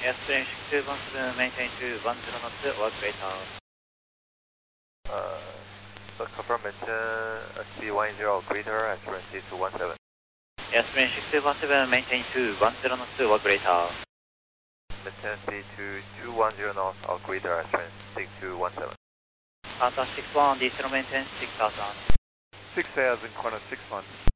Airstream 6217, maintain 210 knots or greater. So confirm maintain C10 or greater at frequency 217. Airstream 6217, maintain 210 knots or greater. Maintain C210 knots or greater at frequency 6217. Qatar 61, diesel maintain 6000. 6,000, Qantas 61.